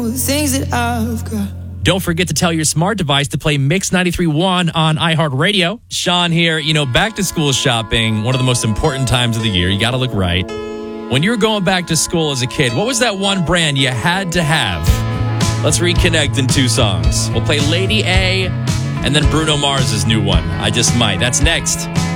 the things that I've got. Don't forget to tell your smart device to play Mix 93.1 on iHeartRadio. Sean here. Back to school shopping, one of the most important times of the year. You got to look right. When you were going back to school as a kid, what was that one brand you had to have? Let's reconnect in 2 songs. We'll play Lady A and then Bruno Mars' new one, I Just Might. That's next.